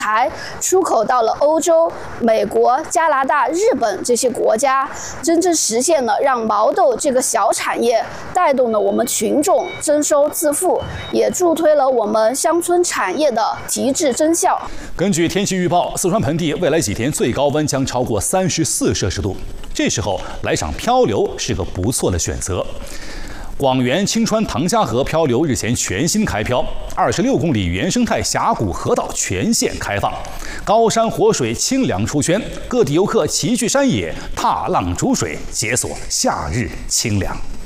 还出口到了欧洲、美国、加拿大、日本这些国家，真正实现了让毛豆这个小产业带动了我们群众增收致富，也助推了我们乡村产业的提质增效。 根据天气预报，四川盆地未来几天最高温将超过34摄氏度，这时候来场漂流是个不错的选择。广元清川唐家河漂流日前全新开漂，26公里原生态峡谷河道全线开放，高山活水清凉出圈，各地游客齐聚山野，踏浪逐水，解锁夏日清凉。